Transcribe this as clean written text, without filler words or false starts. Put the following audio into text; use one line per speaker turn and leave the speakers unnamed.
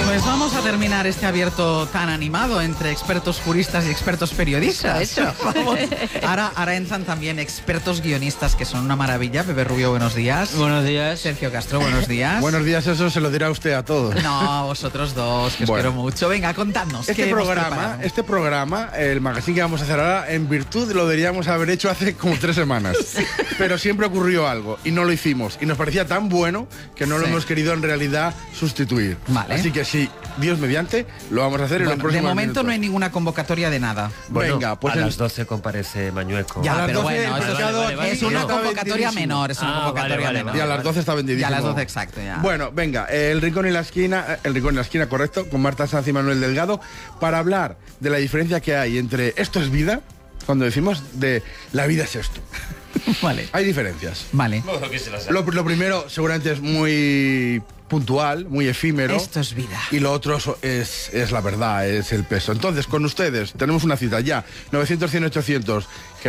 Pues vamos a terminar este abierto tan animado entre expertos juristas y expertos periodistas.
Eso.
Vamos. Ahora entran también expertos guionistas, que son una maravilla. Pepe Rubio, buenos días.
Buenos días.
Sergio Castro, buenos días.
Buenos días, eso se lo dirá usted a todos.
No, a vosotros dos, que os
Bueno.
quiero mucho. Venga, contadnos.
Este
¿qué hemos preparado?
programa, el magazine que vamos a hacer ahora, en virtud lo deberíamos haber hecho hace como 3 semanas. Sí. Pero siempre ocurrió algo y no lo hicimos. Y nos parecía tan bueno que no lo hemos querido en realidad sustituir.
Vale.
Así que sí, Dios mediante, lo vamos a hacer en los
Bueno, de
próximos
momento
minutos.
no hay ninguna convocatoria de nada.
Bueno,
Venga, pues
a las 12 comparece Mañueco.
Ya,
a las
pero
12
bueno,
el
eso
pescado
vale,
es una
está
convocatoria
vendidísimo.
menor, es una convocatoria
vale,
menor.
Y a las 12 está vendidísimo.
Ya a las 12, exacto, ya.
Bueno, venga, el rincón en la esquina, correcto, con Marta Sanz y Manuel Delgado, para hablar de la diferencia que hay entre esto es vida, cuando decimos de la vida es esto.
Vale.
Hay diferencias.
Vale.
Lo primero seguramente es muy puntual, muy efímero.
Esto es vida.
Y lo otro es la verdad, es el peso. Entonces, con ustedes tenemos una cita ya, 900, 100, 800, que